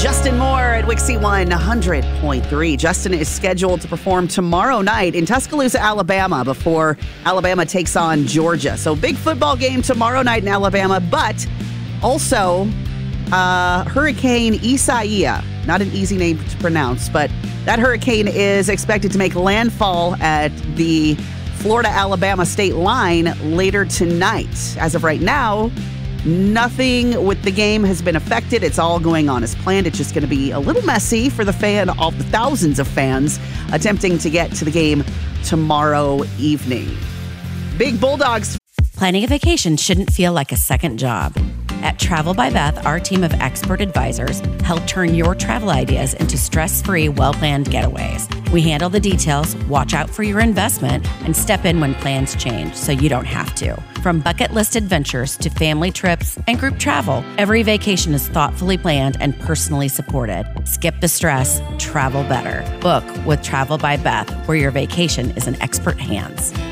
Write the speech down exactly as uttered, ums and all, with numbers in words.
Justin Moore at Wixie one hundred point three. Justin is scheduled to perform tomorrow night in Tuscaloosa, Alabama, before Alabama takes on Georgia. So big football game tomorrow night in Alabama, but also uh, Hurricane Isaiah. Not an easy name to pronounce, but that hurricane is expected to make landfall at the Florida-Alabama state line later tonight. As of right now, nothing with the game has been affected. It's all going on as planned. It's just going to be a little messy for the fan, all the thousands of fans attempting to get to the game tomorrow evening. Big Bulldogs. Planning a vacation shouldn't feel like a second job. At Travel by Beth, our team of expert advisors help turn your travel ideas into stress-free, well-planned getaways. We handle the details, watch out for your investment, and step in when plans change so you don't have to. From bucket list adventures to family trips and group travel, every vacation is thoughtfully planned and personally supported. Skip the stress, travel better. Book with Travel by Beth, where your vacation is in expert hands.